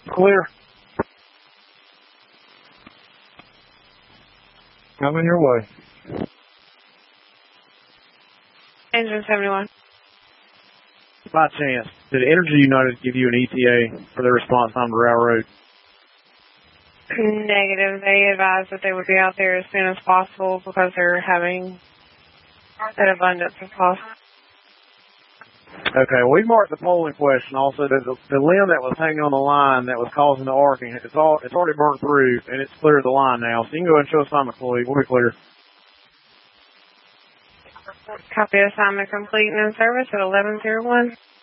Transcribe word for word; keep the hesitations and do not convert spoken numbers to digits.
Clear. Coming your way. Engine seventy-one. By chance, did Energy United give you an E T A for their response time to railroad? Negative. They advised that they would be out there as soon as possible because they're having an abundance of cost. Okay, well, we marked the pole in question. Also, the, the limb that was hanging on the line that was causing the arcing, it's all it's already burnt through, and it's cleared the line now. So you can go ahead and show assignment complete. We'll be clear. Copy assignment complete and in service at eleven oh one.